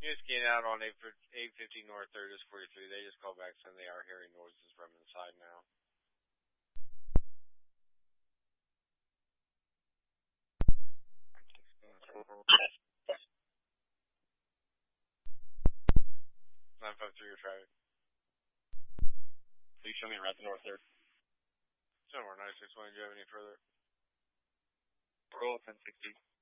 You just get out on 850 North 3rd is 43. They just called back saying they are hearing noises from inside now. Nine 5-3 your traffic. Please show me right to North 3rd. Somewhere 961. Do you have any further? Roll 1060.